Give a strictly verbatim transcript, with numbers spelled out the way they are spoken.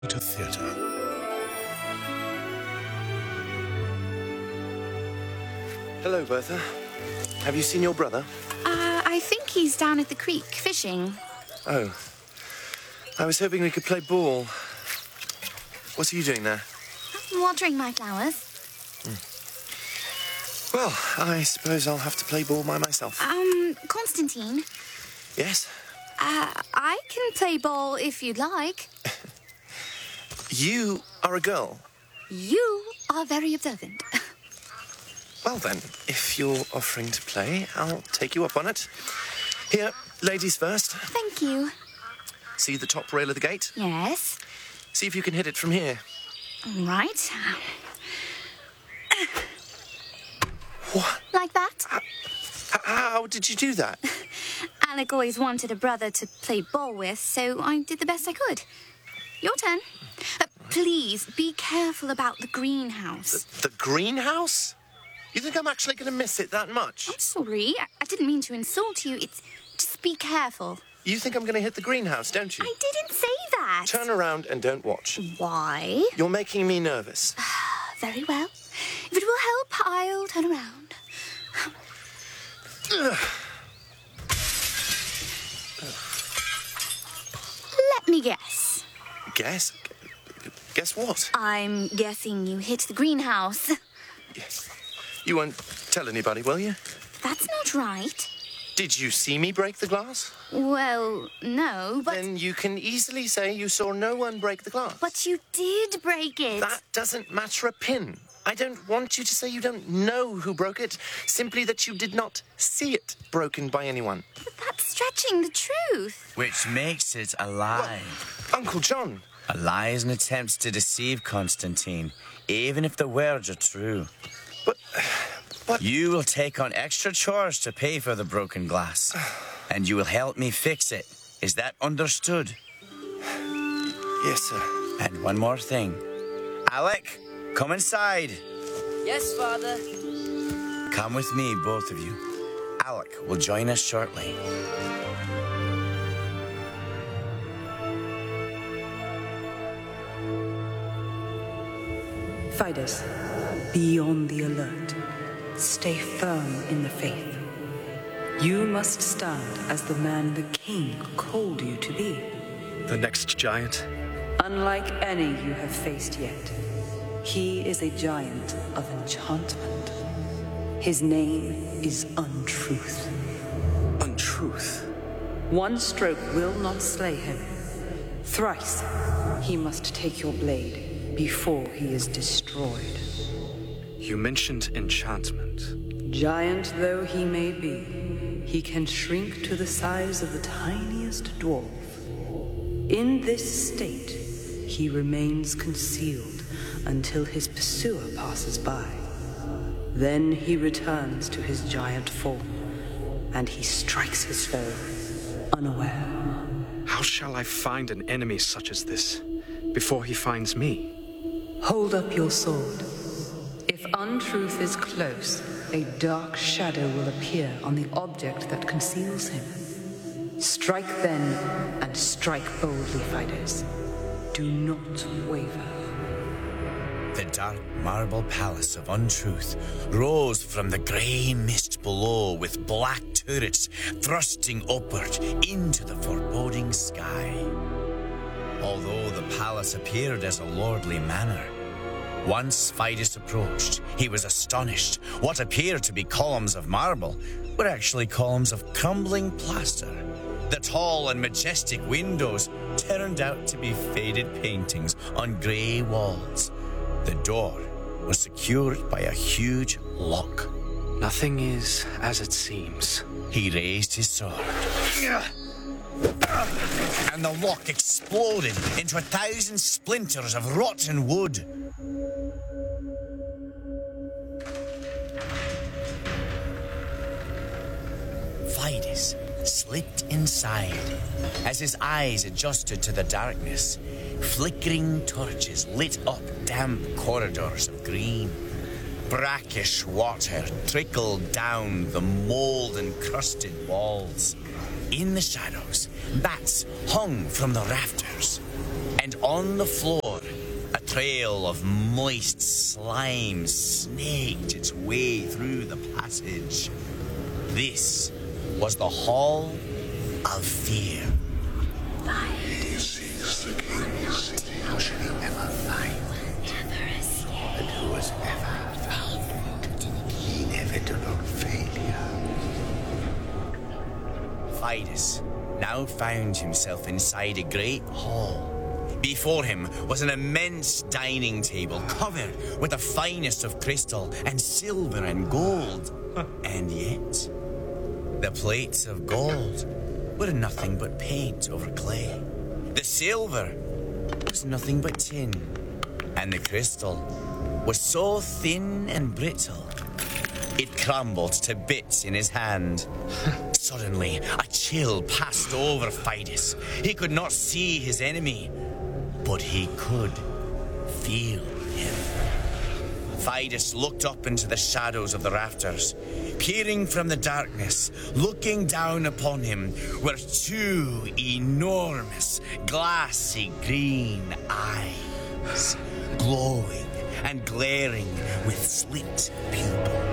to theatre. Hello, Bertha. Have you seen your brother? Uh, I think he's down at the creek, fishing. Oh. I was hoping we could play ball. What are you doing there? I'm watering my flowers. Hmm. Well, I suppose I'll have to play ball by myself. Um, Constantine? Yes? Uh, I can play ball if you'd like. You are a girl. You are very observant. Well then, if you're offering to play, I'll take you up on it. Here, ladies first. Thank you. See the top rail of the gate? Yes. See if you can hit it from here. All right. What? Like that? How, how did you do that? Alec always wanted a brother to play ball with, so I did the best I could. Your turn. Uh, please, be careful about the greenhouse. The, the greenhouse? You think I'm actually going to miss it that much? I'm sorry. I, I didn't mean to insult you. It's... Just be careful. You think I'm going to hit the greenhouse, don't you? I didn't say that. Turn around and don't watch. Why? You're making me nervous. Very well. If it will help, I'll turn around. Let me guess. Guess? Guess what? I'm guessing you hit the greenhouse. Yes. You won't tell anybody, will you? That's not right. Did you see me break the glass? Well, no, but... Then you can easily say you saw no one break the glass. But you did break it. That doesn't matter a pin. I don't want you to say you don't know who broke it, simply that you did not see it broken by anyone. But that's stretching the truth. Which makes it a lie. Well, Uncle John. A lie is an attempt to deceive Constantine, even if the words are true. But... But... You will take on extra chores to pay for the broken glass, and you will help me fix it. Is that understood? Yes, sir. And one more thing. Alec, come inside. Yes, Father. Come with me, both of you. Alec will join us shortly. Fidus, be on the alert. Stay firm in the faith. You must stand as the man the king called you to be. The next giant? Unlike any you have faced yet, he is a giant of enchantment. His name is Untruth. Untruth? One stroke will not slay him. Thrice he must take your blade before he is destroyed. You mentioned enchantment. Giant though he may be, he can shrink to the size of the tiniest dwarf. In this state, he remains concealed until his pursuer passes by. Then he returns to his giant form, and he strikes his foe, unaware. How shall I find an enemy such as this before he finds me? Hold up your sword. If Untruth is close, a dark shadow will appear on the object that conceals him. Strike then, and strike boldly, Fidus. Do not waver. The dark marble palace of Untruth rose from the grey mist below, with black turrets thrusting upward into the foreboding sky. Although the palace appeared as a lordly manor, once Fidus approached, he was astonished. What appeared to be columns of marble were actually columns of crumbling plaster. The tall and majestic windows turned out to be faded paintings on grey walls. The door was secured by a huge lock. Nothing is as it seems. He raised his sword, and the lock exploded into a thousand splinters of rotten wood. Fidus slipped inside as his eyes adjusted to the darkness. Flickering torches lit up damp corridors of green. Brackish water trickled down the mold-encrusted walls. In the shadows, bats hung from the rafters. and on the floor, a trail of moist slime snaked its way through the passage. This was the Hall of Fear. He seeks the king's city. How should he ever find it? And who has ever found the inevitable failure? Fidus now found himself inside a great hall. Before him was an immense dining table covered with the finest of crystal and silver and gold. And yet, the plates of gold were nothing but paint over clay. The silver was nothing but tin. And the crystal was so thin and brittle, it crumbled to bits in his hand. Suddenly, a chill passed over Fidus. He could not see his enemy, but he could feel him. Fidus looked up into the shadows of the rafters. Peering from the darkness, looking down upon him, were two enormous, glassy green eyes, glowing and glaring with slit pupils.